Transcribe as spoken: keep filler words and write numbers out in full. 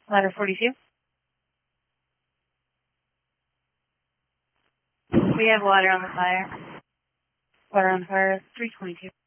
Ladder forty-two. We have water on the fire. Water on the fire, three twenty-two.